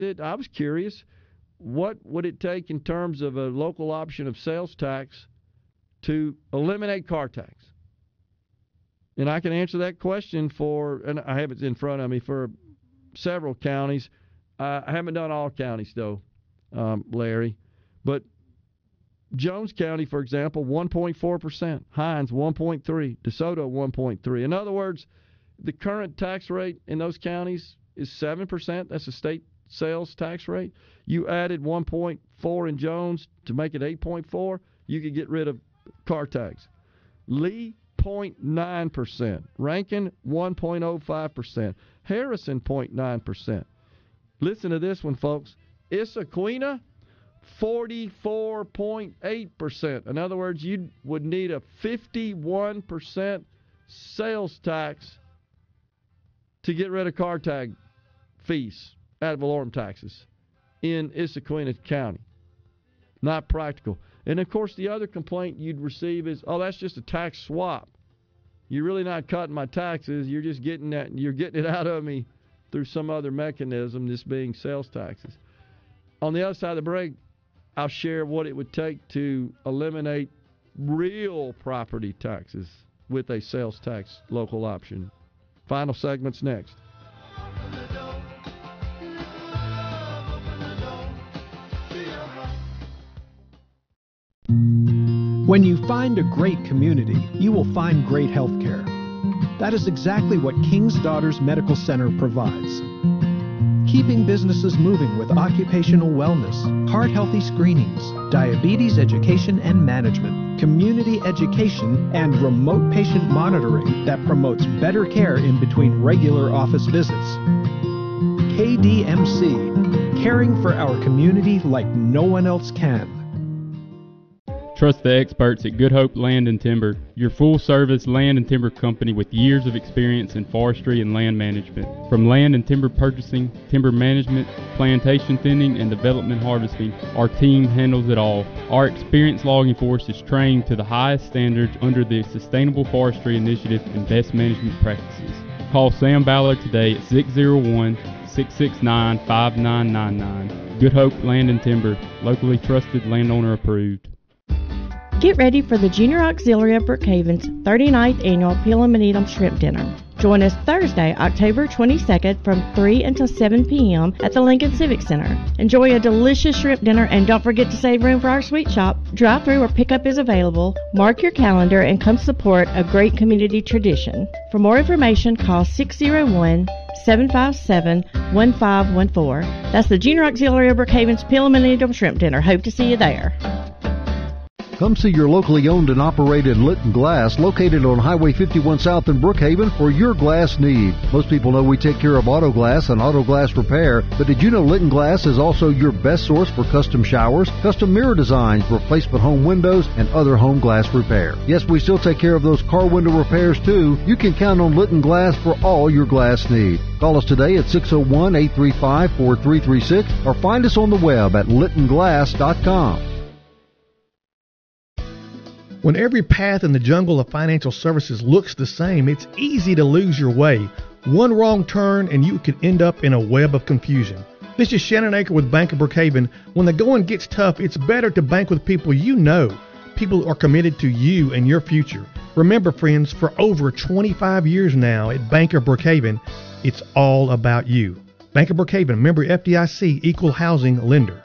I was curious, what would it take in terms of a local option of sales tax to eliminate car tax? And I can answer that question and I have it in front of me, for several counties. I haven't done all counties, though, Larry. But Jones County, for example, 1.4%. Hinds, 1.3%. DeSoto, 1.3%. In other words, the current tax rate in those counties is 7%. That's the state sales tax rate. You added 1.4 in Jones to make it 8.4, you could get rid of car tax. Lee, 0.9%. Rankin, 1.05%. Harrison, 0.9%. Listen to this one, folks. Issaquena, 44.8%. In other words, you would need a 51% sales tax to get rid of car tag fees, ad valorem taxes, in Issaquena County. Not practical. And, of course, the other complaint you'd receive is, that's just a tax swap. You're really not cutting my taxes. You're just getting it out of me through some other mechanism, this being sales taxes. On the other side of the break, I'll share what it would take to eliminate real property taxes with a sales tax local option. Final segment's next. When you find a great community, you will find great health care. That is exactly what King's Daughters Medical Center provides. Keeping businesses moving with occupational wellness, heart-healthy screenings, diabetes education and management, community education, and remote patient monitoring that promotes better care in between regular office visits. KDMC, caring for our community like no one else can. Trust the experts at Good Hope Land and Timber, your full-service land and timber company with years of experience in forestry and land management. From land and timber purchasing, timber management, plantation thinning, and development harvesting, our team handles it all. Our experienced logging force is trained to the highest standards under the Sustainable Forestry Initiative and best management practices. Call Sam Ballard today at 601-669-5999. Good Hope Land and Timber, locally trusted, landowner approved. Get ready for the Junior Auxiliary of Brookhaven's 39th Annual Pilum and Edam Shrimp Dinner. Join us Thursday, October 22nd from 3 until 7 p.m. at the Lincoln Civic Center. Enjoy a delicious shrimp dinner and don't forget to save room for our sweet shop. Drive-through or pickup is available. Mark your calendar and come support a great community tradition. For more information, call 601-757-1514. That's the Junior Auxiliary of Brookhaven's Pilum and Edam Shrimp Dinner. Hope to see you there. Come see your locally owned and operated Litton Glass, located on Highway 51 South in Brookhaven, for your glass need. Most people know we take care of auto glass and auto glass repair, but did you know Litton Glass is also your best source for custom showers, custom mirror designs, replacement home windows, and other home glass repair? Yes, we still take care of those car window repairs too. You can count on Litton Glass for all your glass need. Call us today at 601-835-4336 or find us on the web at littonglass.com. When every path in the jungle of financial services looks the same, it's easy to lose your way. One wrong turn and you could end up in a web of confusion. This is Shannon Aker with Bank of Brookhaven. When the going gets tough, it's better to bank with people you know. People who are committed to you and your future. Remember, friends, for over 25 years now at Bank of Brookhaven, it's all about you. Bank of Brookhaven, member FDIC, equal housing lender.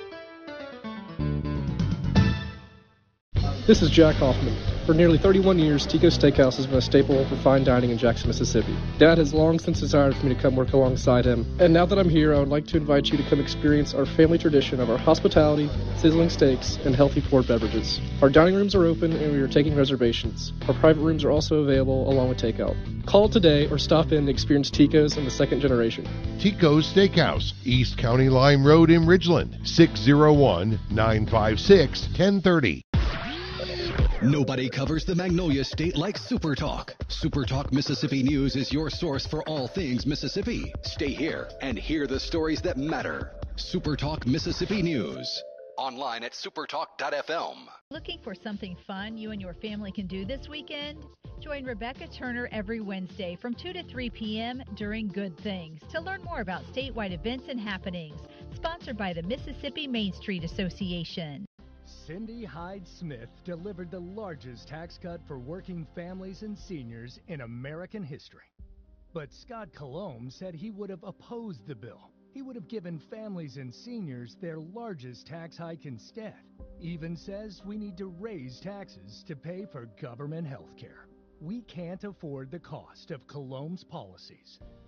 This is Jack Hoffman. For nearly 31 years, Tico's Steakhouse has been a staple for fine dining in Jackson, Mississippi. Dad has long since desired for me to come work alongside him, and now that I'm here, I would like to invite you to come experience our family tradition of our hospitality, sizzling steaks, and healthy poured beverages. Our dining rooms are open, and we are taking reservations. Our private rooms are also available, along with takeout. Call today or stop in to experience Tico's in the second generation. Tico's Steakhouse, East County Line Road in Ridgeland, 601-956-1030. Nobody covers the Magnolia State like Super Talk. Super Talk Mississippi News is your source for all things Mississippi. Stay here and hear the stories that matter. Super Talk Mississippi News. Online at supertalk.fm. Looking for something fun you and your family can do this weekend? Join Rebecca Turner every Wednesday from 2 to 3 p.m. during Good Things to learn more about statewide events and happenings. Sponsored by the Mississippi Main Street Association. Cindy Hyde-Smith delivered the largest tax cut for working families and seniors in American history. But Scott Colomb said he would have opposed the bill. He would have given families and seniors their largest tax hike instead. Even says we need to raise taxes to pay for government health care. We can't afford the cost of Colomb's policies.